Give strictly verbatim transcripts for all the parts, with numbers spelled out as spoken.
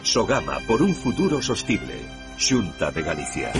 Sogama, por un futuro sostible. Xunta de Galicia.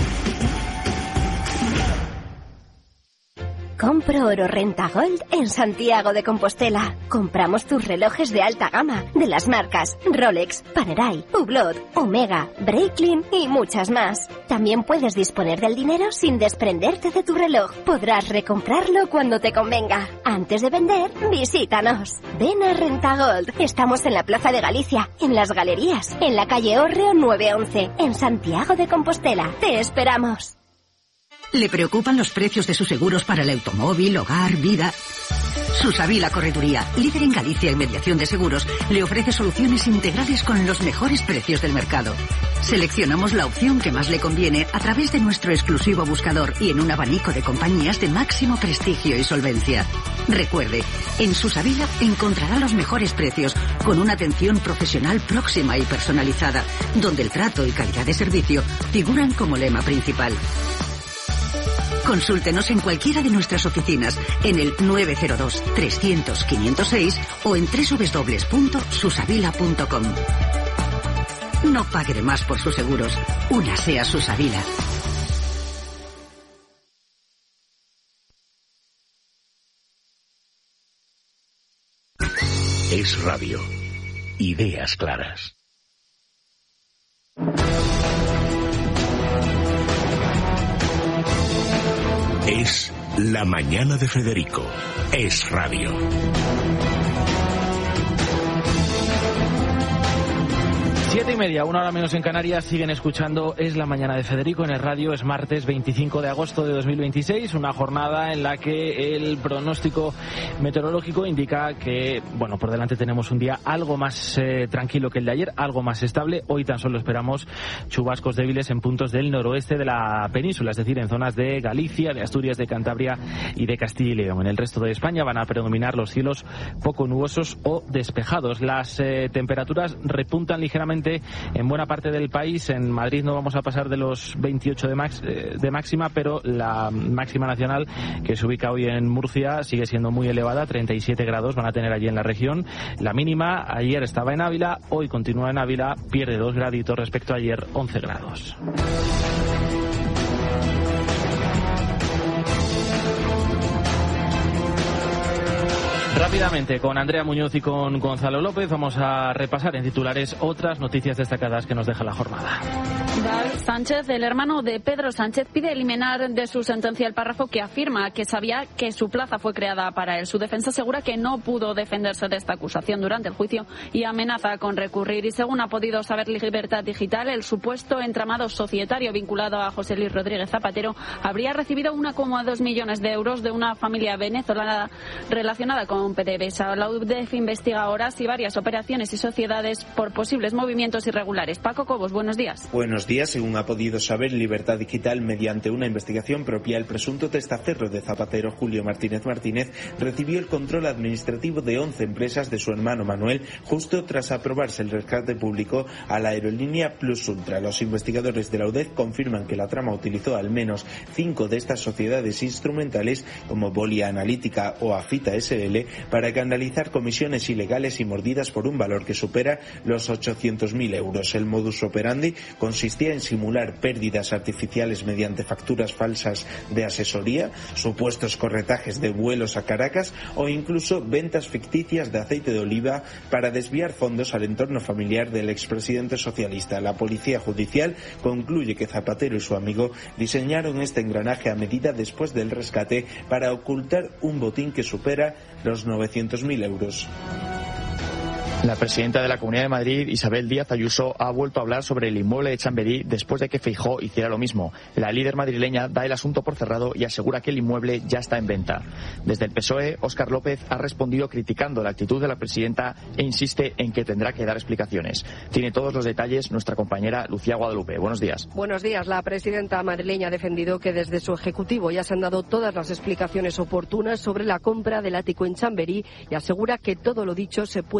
Compro oro Renta Gold en Santiago de Compostela. Compramos tus relojes de alta gama, de las marcas Rolex, Panerai, Hublot, Omega, Breitling y muchas más. También puedes disponer del dinero sin desprenderte de tu reloj. Podrás recomprarlo cuando te convenga. Antes de vender, visítanos. Ven a Renta Gold. Estamos en la Plaza de Galicia, en las Galerías, en la calle Hórreo nueve once, en Santiago de Compostela. Te esperamos. ¿Le preocupan los precios de sus seguros para el automóvil, hogar, vida? Susavila Correduría, líder en Galicia en mediación de seguros, le ofrece soluciones integrales con los mejores precios del mercado. Seleccionamos la opción que más le conviene a través de nuestro exclusivo buscador y en un abanico de compañías de máximo prestigio y solvencia. Recuerde, en Susavila encontrará los mejores precios con una atención profesional próxima y personalizada, donde el trato y calidad de servicio figuran como lema principal. Consúltenos en cualquiera de nuestras oficinas en el nueve cero dos, trescientos, quinientos seis o en doble u doble u doble u punto susavila punto com. No pague de más por sus seguros. Únase a Susavila. Es radio. Ideas claras. Es La Mañana de Federico. Es radio. Siete y media, una hora menos en Canarias, siguen escuchando Es la Mañana de Federico en el radio. Es martes veinticinco de agosto de dos mil veintiséis, una jornada en la que el pronóstico meteorológico indica que, bueno, por delante tenemos un día algo más eh, tranquilo que el de ayer, algo más estable. Hoy tan solo esperamos chubascos débiles en puntos del noroeste de la península, es decir, en zonas de Galicia, de Asturias, de Cantabria y de Castilla y León. En el resto de España van a predominar los cielos poco nubosos o despejados. Las eh, temperaturas repuntan ligeramente en buena parte del país. En Madrid no vamos a pasar de los veintiocho de, max, de máxima, pero la máxima nacional, que se ubica hoy en Murcia, sigue siendo muy elevada. treinta y siete grados van a tener allí en la región. La mínima ayer estaba en Ávila, hoy continúa en Ávila, pierde dos graditos respecto a ayer, once grados. Rápidamente, con Andrea Muñoz y con Gonzalo López, vamos a repasar en titulares otras noticias destacadas que nos deja la jornada. David Sánchez, el hermano de Pedro Sánchez, pide eliminar de su sentencia el párrafo que afirma que sabía que su plaza fue creada para él. Su defensa asegura que no pudo defenderse de esta acusación durante el juicio y amenaza con recurrir. Y según ha podido saber Libertad Digital, el supuesto entramado societario vinculado a José Luis Rodríguez Zapatero habría recibido uno coma dos millones de euros de una familia venezolana relacionada con PDVSA. La U D E F investiga ahora si varias operaciones y sociedades por posibles movimientos irregulares. Paco Cobos, buenos días. Buenos días. Según ha podido saber Libertad Digital, mediante una investigación propia, el presunto testaferro de Zapatero, Julio Martínez Martínez, recibió el control administrativo de once empresas de su hermano Manuel justo tras aprobarse el rescate público a la aerolínea Plus Ultra. Los investigadores de la U D E F confirman que la trama utilizó al menos cinco de estas sociedades instrumentales, como Bolia Analítica o Afita S L, para canalizar comisiones ilegales y mordidas por un valor que supera los ochocientos mil euros. El modus operandi consistía en simular pérdidas artificiales mediante facturas falsas de asesoría, supuestos corretajes de vuelos a Caracas o incluso ventas ficticias de aceite de oliva para desviar fondos al entorno familiar del expresidente socialista. La policía judicial concluye que Zapatero y su amigo diseñaron este engranaje a medida después del rescate para ocultar un botín que supera los novecientos mil euros. La presidenta de la Comunidad de Madrid, Isabel Díaz Ayuso, ha vuelto a hablar sobre el inmueble de Chamberí después de que Feijóo hiciera lo mismo. La líder madrileña da el asunto por cerrado y asegura que el inmueble ya está en venta. Desde el P S O E, Óscar López ha respondido criticando la actitud de la presidenta e insiste en que tendrá que dar explicaciones. Tiene todos los detalles nuestra compañera Lucía Guadalupe. Buenos días. Buenos días. La presidenta madrileña ha defendido que desde su ejecutivo ya se han dado todas las explicaciones oportunas sobre la compra del ático en Chamberí y asegura que todo lo dicho se puede demostrar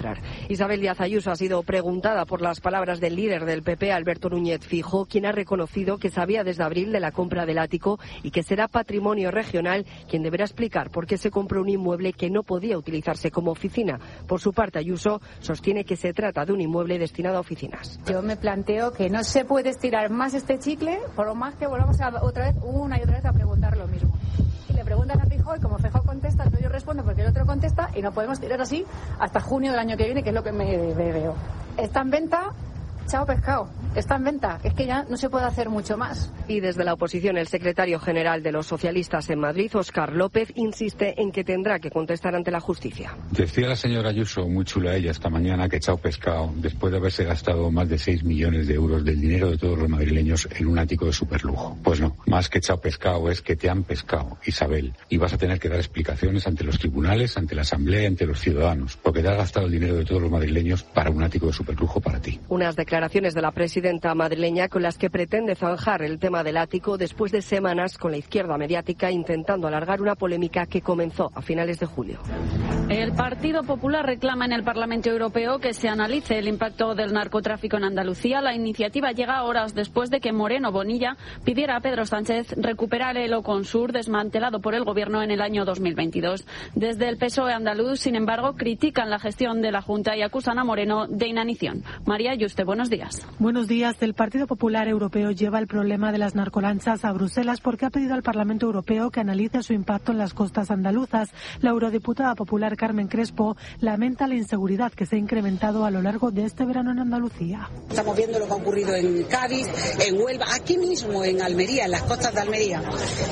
demostrar. Isabel Díaz Ayuso ha sido preguntada por las palabras del líder del P P, Alberto Núñez Feijóo, quien ha reconocido que sabía desde abril de la compra del ático y que será Patrimonio Regional quien deberá explicar por qué se compró un inmueble que no podía utilizarse como oficina. Por su parte, Ayuso sostiene que se trata de un inmueble destinado a oficinas. Yo me planteo que no se puede estirar más este chicle, por lo más que volvamos a, otra vez, una y otra vez a preguntar lo mismo. Y le preguntan a Feijóo y como Feijóo contesta, yo respondo porque el otro contesta y no podemos tirar así hasta junio del año que viene, que es lo que me, me veo. Está en venta. Chao pescado, está en venta, es que ya no se puede hacer mucho más. Y desde la oposición, el secretario general de los socialistas en Madrid, Óscar López, insiste en que tendrá que contestar ante la justicia. Decía la señora Ayuso, muy chula ella esta mañana, que chao pescado, después de haberse gastado más de seis millones de euros del dinero de todos los madrileños en un ático de superlujo. Pues no, más que chao pescado es que te han pescado, Isabel, y vas a tener que dar explicaciones ante los tribunales, ante la Asamblea y ante los ciudadanos, porque te has gastado el dinero de todos los madrileños para un ático de superlujo para ti. Unas declaraciones de la presidenta madrileña con las que pretende zanjar el tema del ático después de semanas con la izquierda mediática intentando alargar una polémica que comenzó a finales de julio. El Partido Popular reclama en el Parlamento Europeo que se analice el impacto del narcotráfico en Andalucía. La iniciativa llega horas después de que Moreno Bonilla pidiera a Pedro Sánchez recuperar el Oconsur desmantelado por el Gobierno en el año dos mil veintidós. Desde el P S O E andaluz, sin embargo, critican la gestión de la Junta y acusan a Moreno de inanición. María Yuste, buenos días. Buenos días. El Partido Popular Europeo lleva el problema de las narcolanchas a Bruselas porque ha pedido al Parlamento Europeo que analice su impacto en las costas andaluzas. La eurodiputada popular Carmen Crespo lamenta la inseguridad que se ha incrementado a lo largo de este verano en Andalucía. Estamos viendo lo que ha ocurrido en Cádiz, en Huelva, aquí mismo en Almería, en las costas de Almería.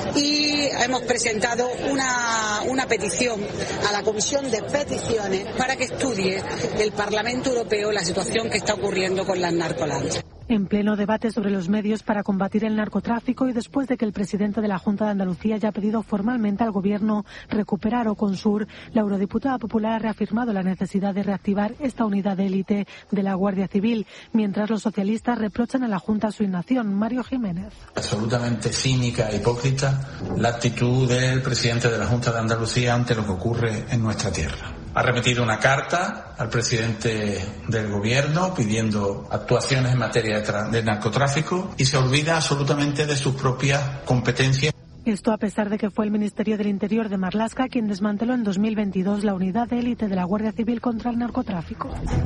Y hemos presentado una, una petición a la Comisión de Peticiones para que estudie el Parlamento Europeo la situación que está ocurriendo con las narcolanchas. En pleno debate sobre los medios para combatir el narcotráfico y después de que el presidente de la Junta de Andalucía haya pedido formalmente al Gobierno recuperar Oconsur, la eurodiputada popular ha reafirmado la necesidad de reactivar esta unidad de élite de la Guardia Civil, mientras los socialistas reprochan a la Junta su inacción. Mario Jiménez. Absolutamente cínica e hipócrita la actitud del presidente de la Junta de Andalucía ante lo que ocurre en nuestra tierra. Ha remitido una carta al presidente del Gobierno pidiendo actuaciones en materia de narcotráfico y se olvida absolutamente de sus propias competencias. Esto a pesar de que fue el Ministerio del Interior de Marlaska quien desmanteló en dos mil veintidós la unidad de élite de la Guardia Civil contra el narcotráfico.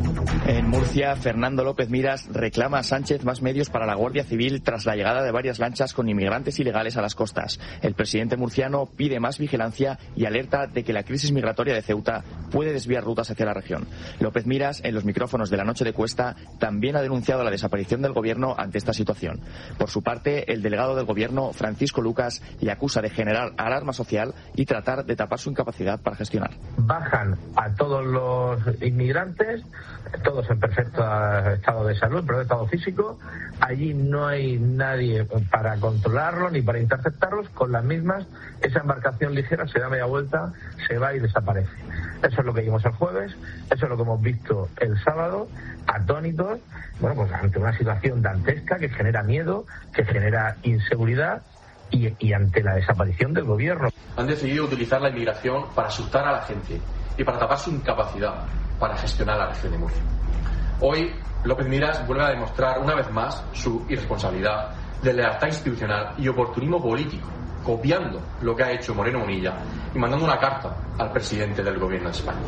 En Murcia, Fernando López Miras reclama a Sánchez más medios para la Guardia Civil tras la llegada de varias lanchas con inmigrantes ilegales a las costas. El presidente murciano pide más vigilancia y alerta de que la crisis migratoria de Ceuta puede desviar rutas hacia la región. López Miras, en los micrófonos de La Noche de Cuesta, también ha denunciado la desaparición del Gobierno ante esta situación. Por su parte, el delegado del Gobierno, Francisco Lucas, le acusa de generar alarma social y tratar de tapar su incapacidad para gestionar. Bajan a todos los inmigrantes, todos en perfecto estado de salud, en perfecto estado físico. Allí no hay nadie para controlarlos ni para interceptarlos. Con las mismas, esa embarcación ligera se da media vuelta, se va y desaparece. Eso es lo que vimos el jueves, eso es lo que hemos visto el sábado, atónitos, bueno, pues ante una situación dantesca que genera miedo, que genera inseguridad. Y, y ante la desaparición del Gobierno. Han decidido utilizar la inmigración para asustar a la gente y para tapar su incapacidad para gestionar la región de Murcia. Hoy, López Miras vuelve a demostrar una vez más su irresponsabilidad, de lealtad institucional y oportunismo político, copiando lo que ha hecho Moreno Bonilla y mandando una carta al presidente del Gobierno de España.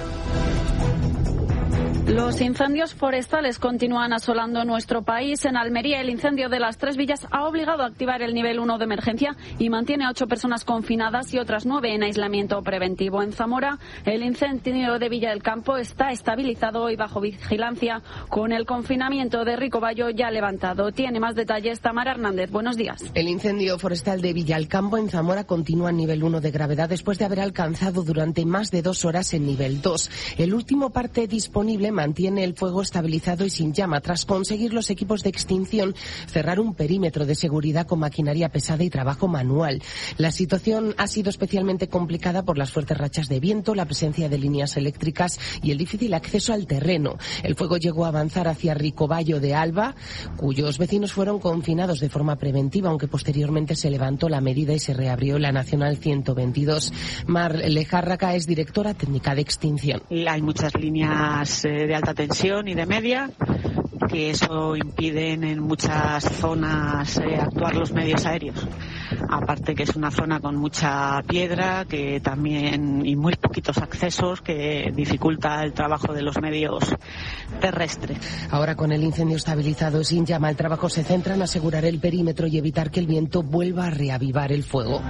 Los incendios forestales continúan asolando nuestro país. En Almería, el incendio de las Tres Villas ha obligado a activar el nivel uno de emergencia y mantiene a ocho personas confinadas y otras nueve en aislamiento preventivo. En Zamora, el incendio de Villa del Campo está estabilizado y bajo vigilancia, con el confinamiento de Ricobayo ya levantado. Tiene más detalles Tamara Hernández. Buenos días. El incendio forestal de Villalcampo en Zamora continúa en nivel uno de gravedad después de haber alcanzado durante más de dos horas el nivel dos. El último parte disponible Chile mantiene el fuego estabilizado y sin llama tras conseguir los equipos de extinción cerrar un perímetro de seguridad con maquinaria pesada y trabajo manual. La situación ha sido especialmente complicada por las fuertes rachas de viento, la presencia de líneas eléctricas y el difícil acceso al terreno. El fuego llegó a avanzar hacia Ricoballo de Alba, cuyos vecinos fueron confinados de forma preventiva, aunque posteriormente se levantó la medida y se reabrió la Nacional ciento veintidós. Mar Lejárraga es directora técnica de extinción. Hay muchas líneas de alta tensión y de media, que eso impiden en muchas zonas eh, actuar los medios aéreos. Aparte que es una zona con mucha piedra, que también y muy poquitos accesos, que dificulta el trabajo de los medios terrestres. Ahora, con el incendio estabilizado sin llama, el trabajo se centra en asegurar el perímetro y evitar que el viento vuelva a reavivar el fuego.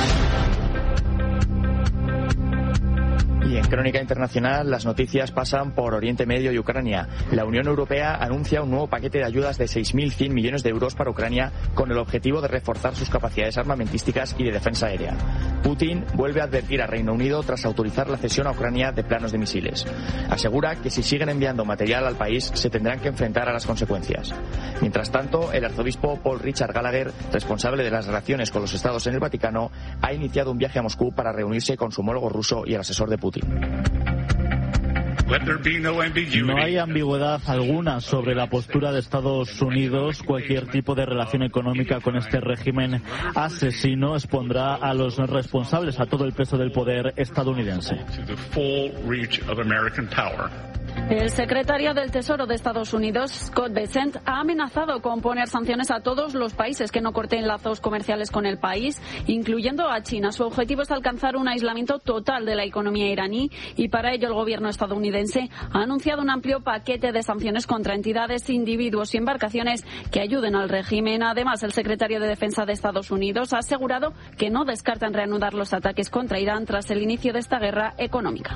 Y en Crónica Internacional, las noticias pasan por Oriente Medio y Ucrania. La Unión Europea anuncia un nuevo paquete de ayudas de seis mil cien millones de euros para Ucrania con el objetivo de reforzar sus capacidades armamentísticas y de defensa aérea. Putin vuelve a advertir a Reino Unido tras autorizar la cesión a Ucrania de planos de misiles. Asegura que si siguen enviando material al país se tendrán que enfrentar a las consecuencias. Mientras tanto, el arzobispo Paul Richard Gallagher, responsable de las relaciones con los estados en el Vaticano, ha iniciado un viaje a Moscú para reunirse con su homólogo ruso y el asesor de Putin. No hay ambigüedad alguna sobre la postura de Estados Unidos. Cualquier tipo de relación económica con este régimen asesino expondrá a los responsables a todo el peso del poder estadounidense. El secretario del Tesoro de Estados Unidos, Scott Bessent, ha amenazado con poner sanciones a todos los países que no corten lazos comerciales con el país, incluyendo a China. Su objetivo es alcanzar un aislamiento total de la economía iraní y para ello el gobierno estadounidense ha anunciado un amplio paquete de sanciones contra entidades, individuos y embarcaciones que ayuden al régimen. Además, el secretario de Defensa de Estados Unidos ha asegurado que no descartan reanudar los ataques contra Irán tras el inicio de esta guerra económica.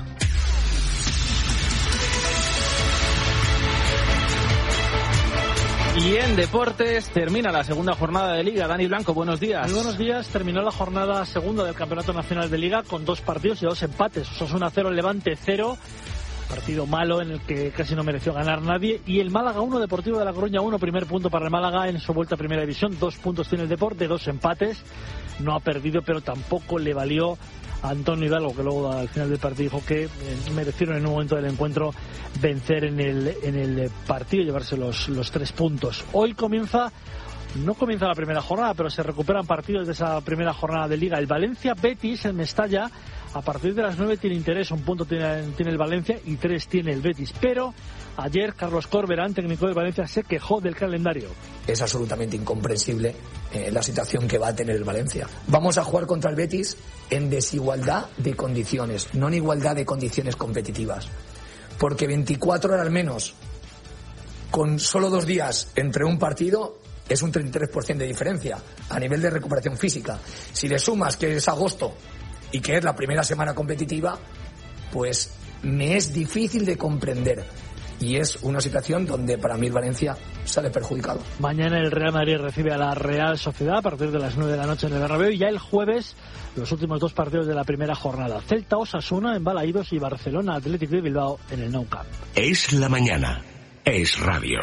Y en deportes termina la segunda jornada de Liga. Dani Blanco, buenos días. Muy buenos días. Terminó la jornada segunda del Campeonato Nacional de Liga con dos partidos y dos empates. Osasuna cero, Levante cero. Partido malo en el que casi no mereció ganar nadie. Y el Málaga uno, Deportivo de La Coruña uno. Primer punto para el Málaga en su vuelta a Primera División. Dos puntos tiene el Deporte, dos empates. No ha perdido, pero tampoco le valió a Antonio Hidalgo, que luego al final del partido dijo que merecieron en un momento del encuentro vencer en el, en el partido y llevarse los, los tres puntos. Hoy comienza, no comienza la primera jornada, pero se recuperan partidos de esa primera jornada de Liga. El Valencia-Betis en Mestalla, a partir de las nueve tiene interés, un punto tiene, tiene el Valencia y tres tiene el Betis. Pero ayer Carlos Corberán, técnico del Valencia, se quejó del calendario. Es absolutamente incomprensible eh, la situación que va a tener el Valencia. Vamos a jugar contra el Betis en desigualdad de condiciones, no en igualdad de condiciones competitivas. Porque veinticuatro horas menos, con solo dos días entre un partido, es un treinta y tres por ciento de diferencia a nivel de recuperación física. Si le sumas que es agosto y que es la primera semana competitiva, pues me es difícil de comprender. Y es una situación donde para mí el Valencia sale perjudicado. Mañana el Real Madrid recibe a la Real Sociedad a partir de las nueve de la noche en el Bernabéu y ya el jueves los últimos dos partidos de la primera jornada. Celta Osasuna en Balaídos y Barcelona Athletic de Bilbao en el Nou Camp. Es la mañana. Es radio.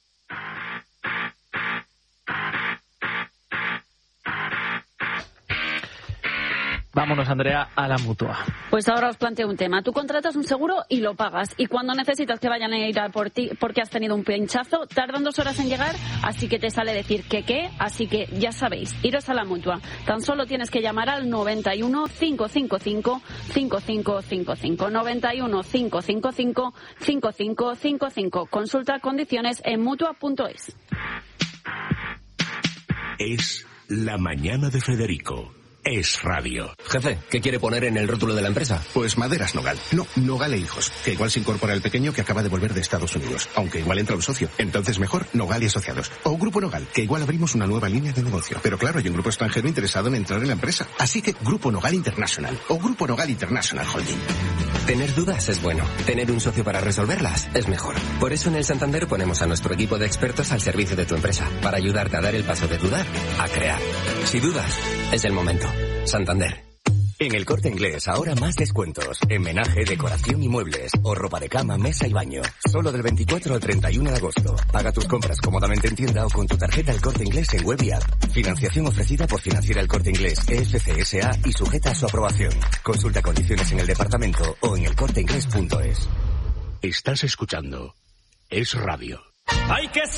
Vámonos, Andrea, a la Mutua. Pues ahora os planteo un tema. Tú contratas un seguro y lo pagas. Y cuando necesitas que vayan a ir a por ti porque has tenido un pinchazo, tardan dos horas en llegar, así que te sale decir que qué. Así que ya sabéis, iros a la Mutua. Tan solo tienes que llamar al noventa y uno, cinco cinco cinco, cinco cinco cinco cinco. noventa y uno, cinco cinco cinco, cinco cinco cinco cinco. Consulta condiciones en mutua punto es. Es la mañana de Federico. Es radio. Jefe, ¿qué quiere poner en el rótulo de la empresa? Pues Maderas Nogal. No, Nogal e Hijos. Que igual se incorpora el pequeño que acaba de volver de Estados Unidos. Aunque igual entra un socio. Entonces mejor Nogal y Asociados. O Grupo Nogal, que igual abrimos una nueva línea de negocio. Pero claro, hay un grupo extranjero interesado en entrar en la empresa. Así que Grupo Nogal International. O Grupo Nogal International Holding. Tener dudas es bueno. Tener un socio para resolverlas es mejor. Por eso en el Santander ponemos a nuestro equipo de expertos al servicio de tu empresa. Para ayudarte a dar el paso de dudar a crear. Si dudas, es el momento. Santander. En El Corte Inglés ahora más descuentos. En menaje, decoración y muebles. O ropa de cama, mesa y baño. Solo del veinticuatro al treinta y uno de agosto. Paga tus compras cómodamente en tienda o con tu tarjeta El Corte Inglés en web y app. Financiación ofrecida por Financiera El Corte Inglés E F C S A y sujeta a su aprobación. Consulta condiciones en el departamento o en elcorteinglés punto es. Estás escuchando Es Radio. Hay que